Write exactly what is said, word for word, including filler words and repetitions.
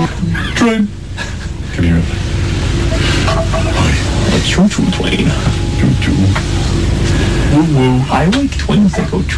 Train. Can you hear it? A choo-choo train. Choo-choo. Woo-woo. I like twins that go choo